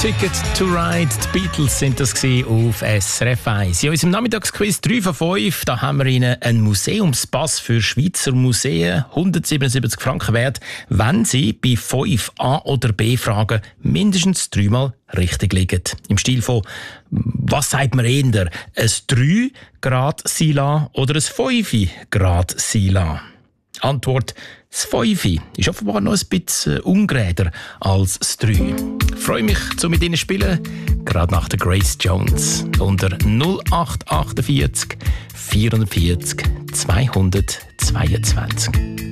Ticket to Ride, die Beatles sind das auf SRF 1. In unserem Nachmittagsquiz 3 von 5, da haben wir Ihnen einen Museumspass für Schweizer Museen, 177 Franken wert, wenn Sie bei 5 A- oder B-Fragen mindestens 3-mal richtig liegen. Im Stil von, was sagt man eher, ein 3 Grad Sila oder ein 5 Grad Sila? Antwort: das 5 ist offenbar noch ein bisschen ungeräder als das 3. Ich freue mich, mit Ihnen zu spielen, gerade nach der Grace Jones. Unter 0848 440 222.